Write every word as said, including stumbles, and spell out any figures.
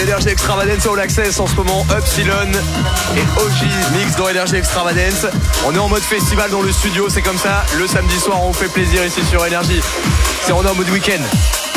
Energy Extravagance All Access en ce moment, Upsilon et O G mix dans Energy Extravagance. On est en mode festival dans le studio, c'est comme ça. Le samedi soir, on fait plaisir ici sur Energy. C'est on est en mode week-end.